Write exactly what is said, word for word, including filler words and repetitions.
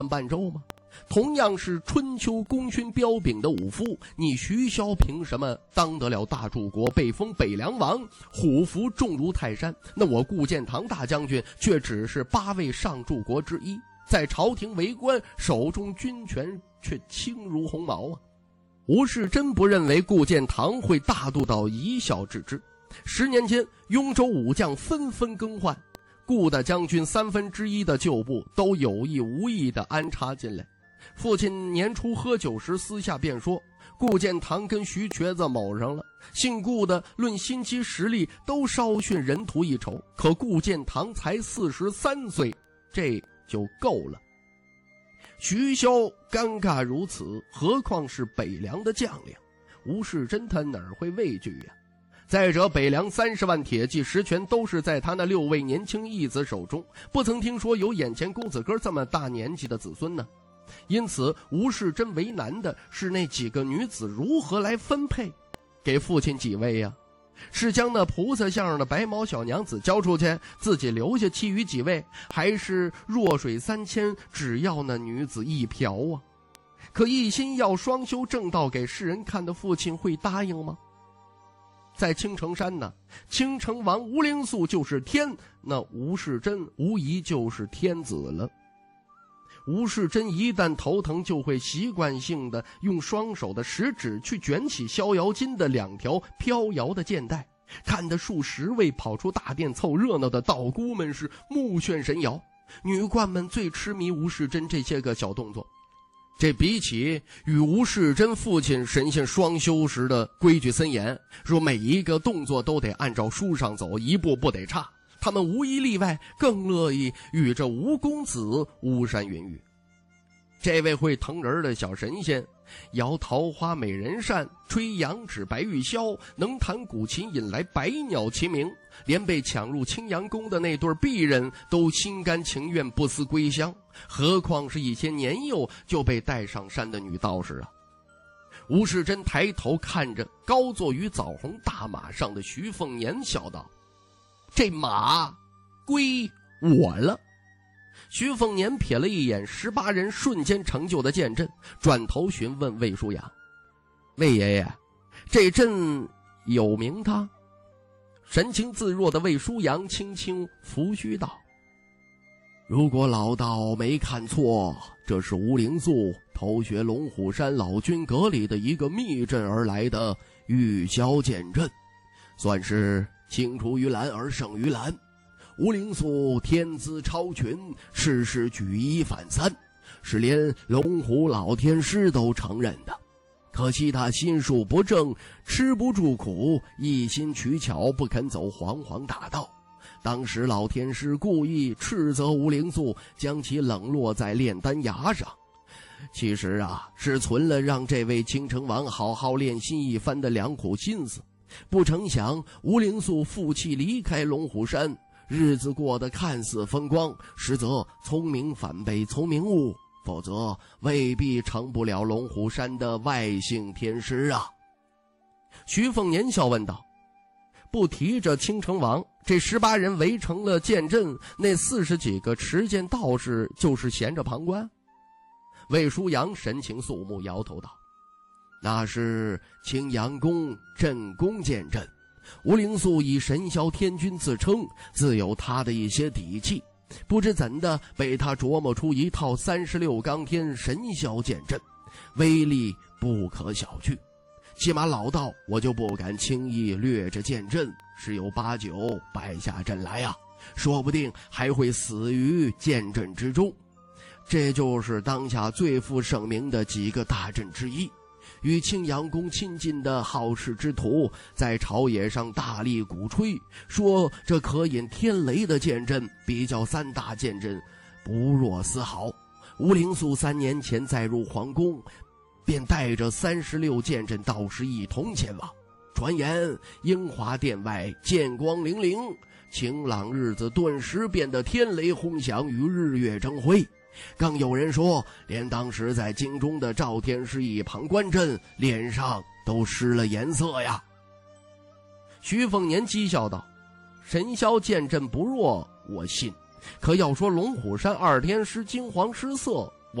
半州吗？同样是春秋功勋彪炳的武夫，你徐骁凭什么当得了大柱国，被封北凉王，虎符重如泰山？那我顾建堂大将军却只是八位上柱国之一，在朝廷为官，手中军权却轻如鸿毛啊！吴世真不认为顾建堂会大度到一笑置之。十年间，雍州武将纷纷更换，顾大将军三分之一的旧部都有意无意地安插进来。父亲年初喝酒时私下便说，顾建堂跟徐瘸子卯上了，姓顾的论心机实力都稍逊人徒一筹，可顾建堂才四十三岁，这就够了。徐骁尴尬如此，何况是北凉的将领？吴世真他哪儿会畏惧呀？再者，北凉三十万铁骑实权都是在他那六位年轻义子手中，不曾听说有眼前公子哥这么大年纪的子孙呢。因此吴世真为难的是那几个女子如何来分配，给父亲几位呀？是将那菩萨像的白毛小娘子交出去，自己留下其余几位，还是弱水三千只要那女子一瓢啊？可一心要双修正道给世人看的父亲会答应吗？在青城山呢，青城王吴灵素就是天，那吴世真无疑就是天子了。吴世真一旦头疼，就会习惯性的用双手的食指去卷起逍遥津的两条飘摇的剑带，看得数十位跑出大殿凑热闹的道姑们是目眩神摇。女冠们最痴迷吴世真这些个小动作，这比起与吴世真父亲神仙双修时的规矩森严，说每一个动作都得按照书上走，一步不得差，他们无一例外更乐意与这吴公子巫山云雨。这位会疼人的小神仙，摇桃花美人扇，吹羊脂白玉箫，能弹古琴引来百鸟齐鸣，连被抢入青阳宫的那对璧人都心甘情愿不思归乡，何况是一些年幼就被带上山的女道士啊！吴世真抬头看着高坐于枣红大马上的徐凤年，笑道：“这马归我了。”徐凤年瞥了一眼十八人瞬间成就的剑阵，转头询问魏舒阳：“魏爷爷，这阵有名堂？”神情自若的魏舒阳轻轻拂须道：“如果老道没看错，这是吴灵素偷学龙虎山老君阁里的一个密阵而来的玉箫剑阵，算是青出于蓝而胜于蓝。吴灵素天资超群，事事举一反三，是连龙虎老天师都承认的。可惜他心术不正，吃不住苦，一心取巧，不肯走黄黄大道。当时老天师故意斥责吴灵素，将其冷落在炼丹崖上。其实啊，是存了让这位青城王好好练心一番的良苦心思。不成想吴灵素负气离开龙虎山，日子过得看似风光，实则聪明反被聪明误，否则未必成不了龙虎山的外姓天师啊。徐凤年笑问道：“不提这青城王，这十八人围成了剑阵，那四十几个持剑道士就是闲着旁观？”魏舒阳神情肃穆，摇头道：“那是青阳宫镇宫剑阵，吴灵素以神霄天君自称，自有他的一些底气，不知怎的被他琢磨出一套三十六罡天神霄剑阵，威力不可小觑。起码老道我就不敢轻易掠着剑阵，十有八九败下阵来啊，说不定还会死于剑阵之中。这就是当下最负盛名的几个大阵之一。与青阳宫亲近的好事之徒在朝野上大力鼓吹，说这可引天雷的剑阵比较三大剑阵不弱丝毫。吴灵素三年前再入皇宫，便带着三十六剑阵道士一同前往。传言英华殿外剑光粼粼，晴朗日子顿时变得天雷轰响，与日月争辉。更有人说，连当时在京中的赵天师一旁观阵，脸上都失了颜色呀。徐凤年讥笑道：“神霄剑阵不弱，我信。可要说龙虎山二天师惊惶失色，